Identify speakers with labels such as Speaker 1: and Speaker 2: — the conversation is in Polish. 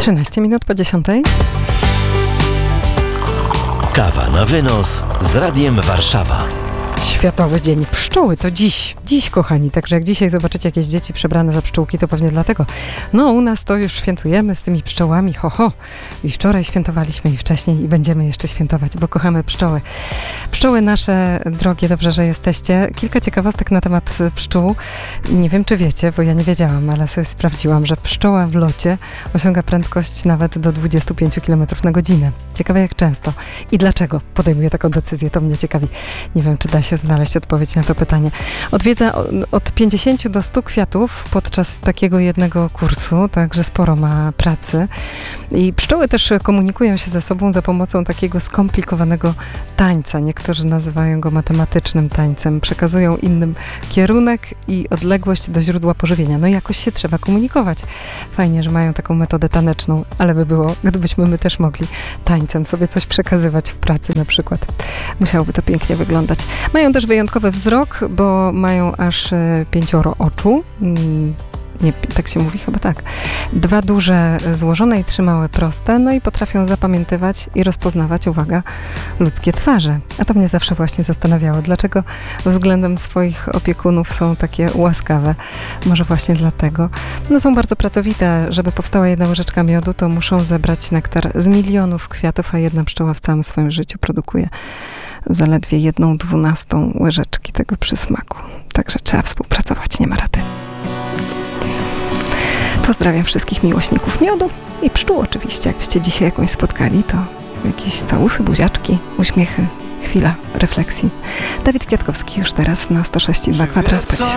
Speaker 1: 13 minut po 10.
Speaker 2: Kawa na wynos z Radiem Warszawa.
Speaker 1: Światowy Dzień Pszczoły to dziś, kochani, także jak dzisiaj zobaczycie jakieś dzieci przebrane za pszczółki, to pewnie dlatego. No u nas to już świętujemy z tymi pszczołami, i wczoraj świętowaliśmy i wcześniej i będziemy jeszcze świętować, bo kochamy pszczoły. Pszczoły nasze drogie, dobrze, że jesteście. Kilka ciekawostek na temat pszczół. Nie wiem, czy wiecie, bo ja nie wiedziałam, ale sobie sprawdziłam, że pszczoła w locie osiąga prędkość nawet do 25 km na godzinę. Ciekawe jak często i dlaczego podejmuje taką decyzję, to mnie ciekawi. Nie wiem, czy da się znaleźć odpowiedź na to pytanie. Odwiedza od 50 do 100 kwiatów podczas takiego jednego kursu, także sporo ma pracy. I pszczoły też komunikują się ze sobą za pomocą takiego skomplikowanego tańca. Niektórzy nazywają go matematycznym tańcem. Przekazują innym kierunek i odległość do źródła pożywienia. No i jakoś się trzeba komunikować. Fajnie, że mają taką metodę taneczną, ale by było, gdybyśmy my też mogli tańcem sobie coś przekazywać w pracy na przykład. Musiałoby to pięknie wyglądać. Mają też wyjątkowy wzrok, bo mają aż 5 oczu. Nie, tak się mówi, chyba tak. 2 duże złożone i 3 małe proste, no i potrafią zapamiętywać i rozpoznawać, uwaga, ludzkie twarze. A to mnie zawsze właśnie zastanawiało, dlaczego względem swoich opiekunów są takie łaskawe. Może właśnie dlatego. No są bardzo pracowite. Żeby powstała jedna łyżeczka miodu, to muszą zebrać nektar z milionów kwiatów, a jedna pszczoła w całym swoim życiu produkuje zaledwie 1/12 łyżeczki tego przysmaku. Także trzeba współpracować, nie ma rady. Pozdrawiam wszystkich miłośników miodu i pszczół oczywiście. Jakbyście dzisiaj jakąś spotkali, to jakieś całusy, buziaczki, uśmiechy, chwila refleksji. Dawid Kwiatkowski już teraz na 106,2 Kwadranс.